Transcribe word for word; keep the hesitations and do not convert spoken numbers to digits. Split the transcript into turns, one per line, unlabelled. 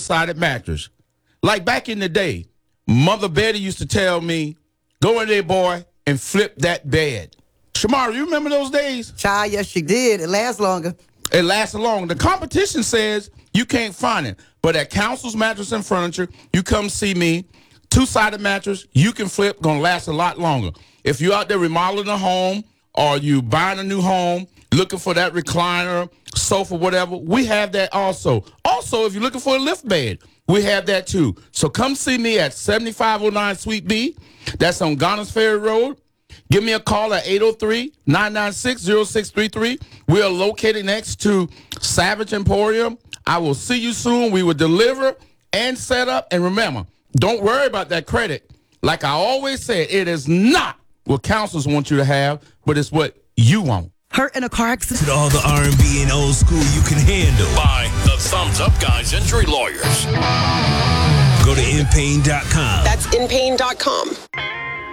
double-sided mattress. Like back in the day, Mother Betty used to tell me, go in there, boy, and flip that bed. Shamara, you remember those days?
Child, yes, she did. It lasts longer.
It lasts long. The competition says you can't find it. But at Council's Mattress and Furniture, you come see me. Two-sided mattress, you can flip, gonna last a lot longer. If you're out there remodeling a home or you buying a new home, looking for that recliner, sofa, whatever, we have that also. Also, if you're looking for a lift bed, we have that too. So come see me at seventy-five oh nine Suite B. That's on Garners Ferry Road. Give me a call at eight oh three, nine nine six, oh six three three. We are located next to Savage Emporium. I will see you soon. We will deliver and set up. And remember, don't worry about that credit. Like I always said, it is not what counselors want you to have, but it's what you want.
Hurt in a car accident.
To all the R and B and old school you can handle.
By the Thumbs Up Guys Injury Lawyers.
Go to in pain dot com.
That's in pain dot com.